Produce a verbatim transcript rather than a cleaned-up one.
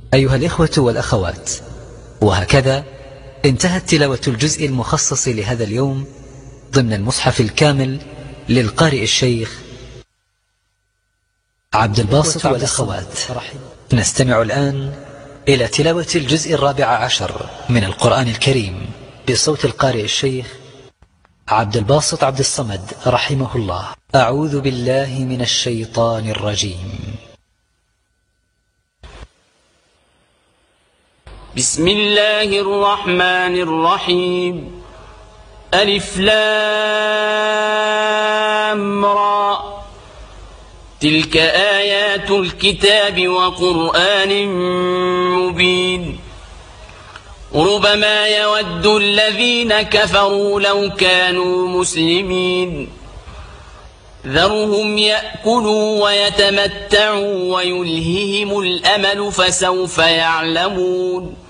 أيها الإخوة والأخوات، وهكذا انتهت تلاوة الجزء المخصص لهذا اليوم ضمن المصحف الكامل للقارئ الشيخ عبد الباسط والأخوات. نستمع الآن إلى تلاوة الجزء الرابع عشر من القرآن الكريم بصوت القارئ الشيخ عبد الباسط عبد الصمد رحمه الله. أعوذ بالله من الشيطان الرجيم. بسم الله الرحمن الرحيم. ألف لام را. تلك آيات الكتاب وقرآن مبين. ربما يود الذين كفروا لو كانوا مسلمين. ذرهم يأكلوا ويتمتعوا ويلههم الأمل فسوف يعلمون.